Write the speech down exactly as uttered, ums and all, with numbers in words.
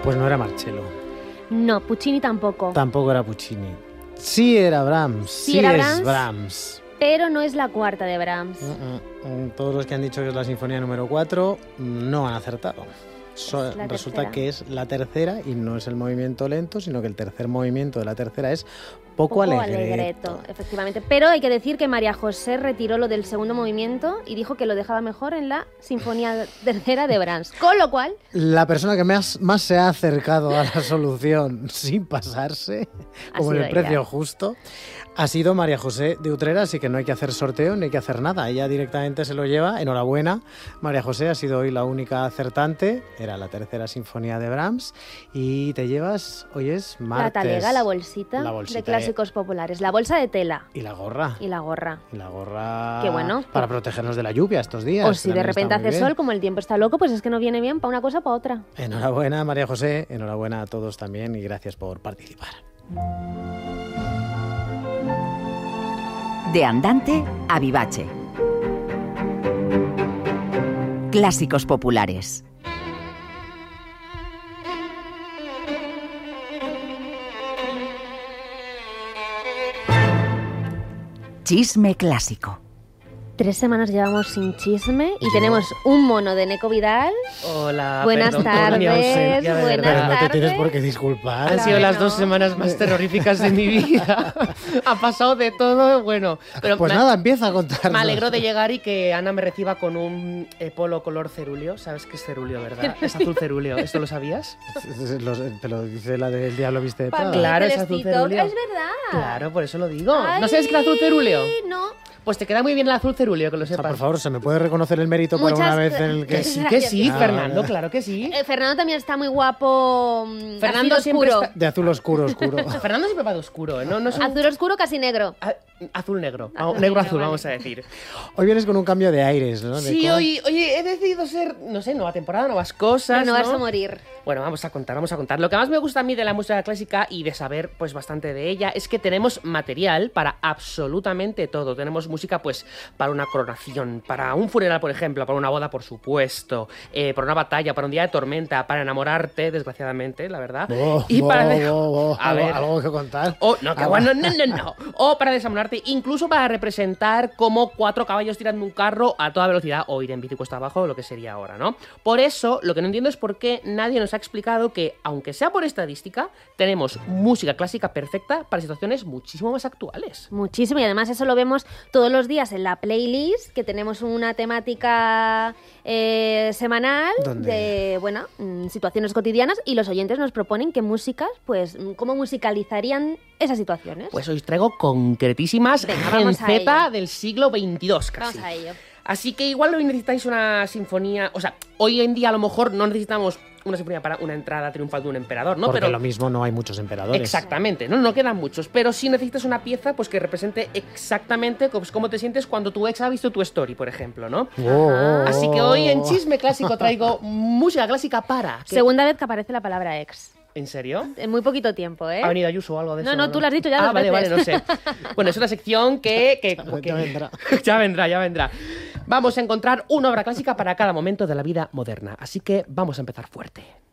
Pues no era Marcello. No, Puccini tampoco. Tampoco era Puccini. Sí era Brahms. Sí, Sí, era es Brahms. Brahms. Pero no es la cuarta de Brahms. Mm, mm, mm. Todos los que han dicho que es la sinfonía número cuatro no han acertado. So- Es la resulta tercera. que es la tercera y no es el movimiento lento, sino que el tercer movimiento de la tercera es poco, Poco alegreto. alegreto, efectivamente. Pero hay que decir que María José retiró lo del segundo movimiento y dijo que lo dejaba mejor en la sinfonía tercera de Brahms. Con lo cual, La persona que más, más se ha acercado a la solución sin pasarse, Ha como en sido el precio ella. justo, ha sido María José de Utrera, así que no hay que hacer sorteo ni hay que hacer nada. Ella directamente se lo lleva. Enhorabuena, María José, ha sido hoy la única acertante. Era la tercera sinfonía de Brahms y te llevas, hoy es martes. la talega, la bolsita, La bolsita, de clásicos populares, la bolsa de tela Y la gorra. y la gorra. Y la gorra Qué bueno. para protegernos de la lluvia estos días. O si de También repente está muy hace bien. sol, como el tiempo está loco, pues es que no viene bien para una cosa o para otra. Enhorabuena, María José. Enhorabuena a todos también y gracias por participar. De andante a vivace. Clásicos populares. Chisme clásico. Tres semanas llevamos sin chisme y tenemos un mono de Neco Vidal. Hola, Buenas perdón por tardes, mi ausencia, de buenas verdad. Pero no te tienes tardes. por qué disculpar. Han Claro sido que las no. dos semanas más terroríficas de mi vida. Ha pasado de todo, bueno. Pero Pues me, nada, empieza a contar. me alegro de llegar y que Ana me reciba con un eh, polo color cerúleo. ¿Sabes qué es cerúleo, verdad? Es azul cerúleo. ¿Esto lo sabías? Te lo dice la del Diablo Viste de Pa' Prada. mí, Claro, es Celestito. azul cerúleo. Es verdad. Claro, por eso lo digo. Ay, ¿No sabes qué es el azul cerúleo? No. Pues te queda muy bien el azul cerúleo, que lo O sea, sepas. por favor, ¿se me puede reconocer el mérito por Muchas una vez en el Que que... sí, Gracias. que sí, Ah, Fernando, vale. claro que sí. Eh, Fernando también está muy guapo. mm, Fernando azul siempre oscuro. está- De azul oscuro, oscuro. Fernando siempre va de oscuro, ¿eh? No, no es un... Azul oscuro, casi negro. a- Azul negro. Azul negro negro, azul, vale. vamos a decir. Hoy vienes con un cambio de aires, ¿no? De Sí, cómo- hoy, oye, he decidido ser, no sé, nueva temporada, nuevas cosas. Pero no vas ¿no? a morir. Bueno, vamos a contar, vamos a contar. Lo que más me gusta a mí de la música clásica y de saber, pues, bastante de ella es que tenemos material para absolutamente todo. Tenemos música, pues, para una coronación, para un funeral, por ejemplo, para una boda, por supuesto, eh, para una batalla, para un día de tormenta, para enamorarte, desgraciadamente, la verdad. Oh, y oh, para... oh, oh, A algo, ver. algo que contar. O, no, que Ah, bueno, no, no, no. O para desamorarte, incluso para representar como cuatro caballos tirando un carro a toda velocidad o ir en bici cuesta abajo, lo que sería ahora, ¿no? Por eso, lo que no entiendo es por qué nadie nos ha explicado que, aunque sea por estadística, tenemos música clásica perfecta para situaciones muchísimo más actuales. Muchísimo, y además eso lo vemos todos los días en la playlist, que tenemos una temática eh, semanal ¿Dónde? de, bueno, mm, situaciones cotidianas, y los oyentes nos proponen qué músicas, pues, mm, cómo musicalizarían esas situaciones. Pues hoy os traigo concretísimas Venga, Gen vamos a Z ello. del siglo veintidós casi. Vamos a ello. Así que igual hoy necesitáis una sinfonía, o sea, hoy en día a lo mejor no necesitamos una sinfonía para una entrada triunfal de un emperador, ¿no? Porque Pero lo mismo no hay muchos emperadores. exactamente, no, no quedan muchos, pero sí necesitas una pieza pues que represente exactamente pues, cómo te sientes cuando tu ex ha visto tu story, por ejemplo, ¿no? Oh, oh, Así que hoy en oh. Chisme Clásico traigo música clásica para... ¿Qué? Segunda vez que aparece la palabra ex. ¿En serio? En muy poquito tiempo, ¿eh? ¿Ha venido Ayuso o algo de No, eso? no, tú lo has dicho ya Ah, dos vale, veces. vale, no sé. Bueno, es una sección que... que, Ya que- vendrá. ya vendrá, ya vendrá. Vamos a encontrar una obra clásica para cada momento de la vida moderna, así que vamos a empezar fuerte.